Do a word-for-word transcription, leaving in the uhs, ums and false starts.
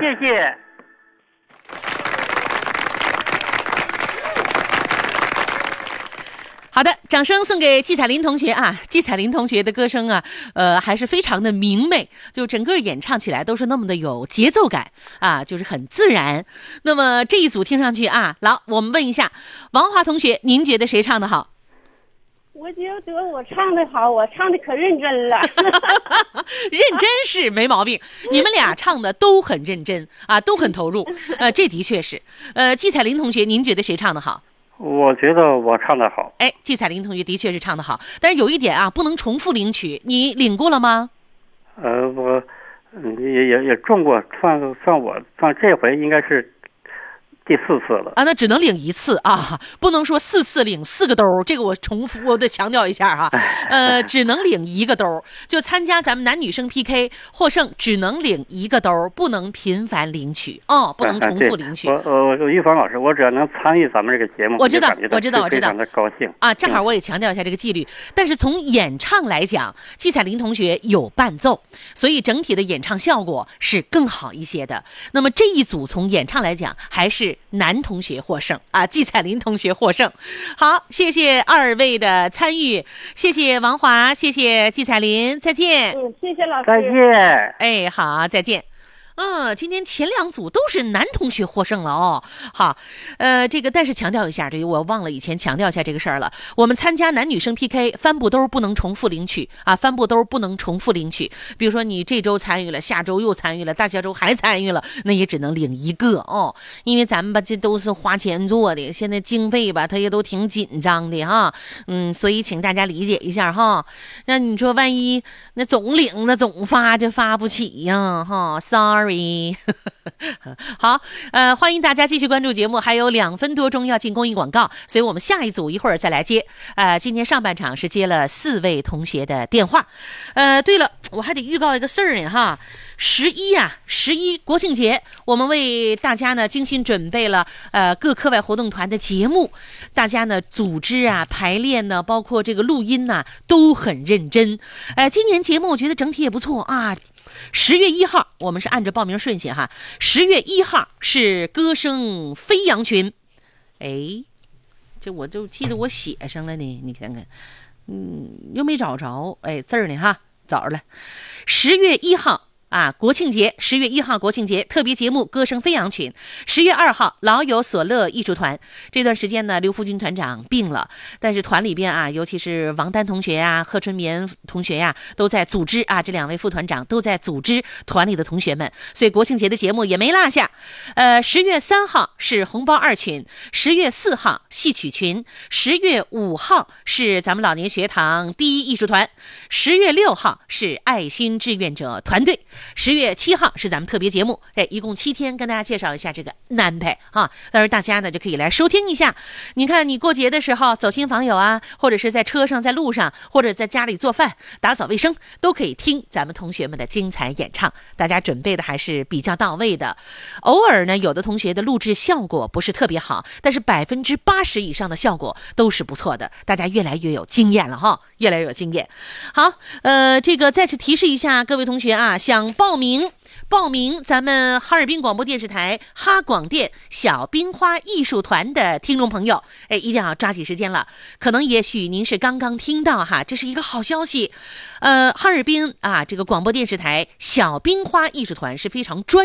谢谢。 好的，掌声送给季彩林同学啊！季彩林同学的歌声啊，呃，还是非常的明媚，就整个演唱起来都是那么的有节奏感啊，就是很自然。那么这一组听上去啊，来，我们问一下王华同学，您觉得谁唱的好？ 我觉得我唱的好，我唱的可认真了。 认真是没毛病，你们俩唱的都很认真啊，都很投入。呃，这的确是。呃，季彩林同学，您觉得谁唱的好？ 我觉得我唱的好。 哎，季彩林同学的确是唱的好，但是有一点啊，不能重复领取。你领过了吗？ 呃，我也也也中过，算算我算这回应该是第四次了啊，那只能领一次啊，不能说四次领四个兜，这个我重复，我得强调一下哈、啊，呃，只能领一个兜，就参加咱们男女生 P K 获胜只能领一个兜，不能频繁领取哦，不能重复领取。 我我我玉芳老师，我只要能参与咱们这个节目， 我知道，我知道，我知道， 非常的高兴啊。正好我也强调一下这个纪律，但是从演唱来讲，季彩林同学有伴奏，所以整体的演唱效果是更好一些的。那么这一组从演唱来讲，还是男同学获胜啊，季彩林同学获胜。好，谢谢二位的参与，谢谢王华，谢谢季彩林，再见。 嗯，谢谢老师。 再见。 哎，好，再见。嗯，今天前两组都是男同学获胜了哦。好，呃，这个但是强调一下，这个我忘了以前强调一下这个事儿了。我们参加男女生 P K， 帆布兜不能重复领取啊，帆布兜不能重复领取。比如说你这周参与了，下周又参与了，大下周还参与了，那也只能领一个哦。因为咱们吧，这都是花钱做的，现在经费吧，它也都挺紧张的哈。嗯，所以请大家理解一下哈。那你说万一那总领那总发就发不起呀哈 ，sorry。好，呃，欢迎大家继续关注节目，还有两分多钟要进公益广告，所以我们下一组一会儿再来接。呃，今天上半场是接了四位同学的电话。呃，对了，我还得预告一个事儿呢哈，十一啊，十一国庆节，我们为大家呢精心准备了呃各课外活动团的节目，大家呢组织啊、排练呢，包括这个录音呐、啊，都很认真。呃，今年节目我觉得整体也不错啊。十月一号，我们是按照报名顺序哈。十月一号是歌声飞扬群，哎，这我就记得我写上了呢，你看看，嗯，又没找着，哎，字儿呢哈，找着了。十月一号啊，国庆节，十月一号国庆节特别节目《歌声飞扬群》。十月二号，老有所乐艺术团。这段时间呢，刘福军团长病了，但是团里边啊，尤其是王丹同学呀、贺春棉同学呀，都在组织啊，这两位副团长都在组织团里的同学们，所以国庆节的节目也没落下。呃，十月三号是红包二群，十月四号戏曲群，十月五号是咱们老年学堂第一艺术团，十月六号是爱心志愿者团队。十月七号是咱们特别节目，哎，一共七天跟大家介绍一下这个安排啊，到时候大家呢就可以来收听一下。你看你过节的时候走亲访友啊，或者是在车上、在路上，或者在家里做饭、打扫卫生，都可以听咱们同学们的精彩演唱。大家准备的还是比较到位的，偶尔呢有的同学的录制效果不是特别好，但是百分之八十以上的效果都是不错的，大家越来越有经验了哈，越来越有经验。好，呃，这个再次提示一下各位同学啊，想报名报名咱们哈尔滨广播电视台哈广电小冰花艺术团的听众朋友，哎，一定要抓紧时间了。可能也许您是刚刚听到哈，这是一个好消息。呃，哈尔滨啊，这个广播电视台小冰花艺术团是非常专